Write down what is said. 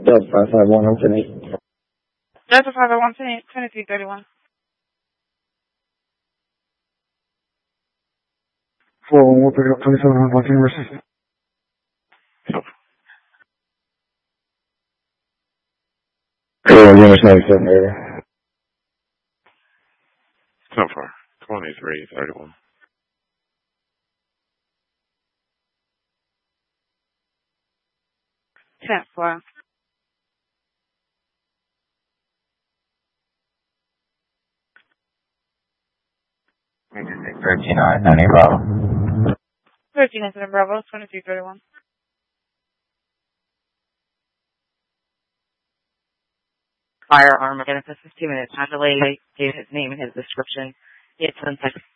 Delta 551, 110. Delta 551, 2331. 411, we'll pick it up 2700 Los University. Unit 97 area. So far, 2331. Wow. 13-9, Bravo. 13-7 Bravo, 2331. Firearm identified 15 minutes. Time delay, gave his name and his description. He had 10 seconds.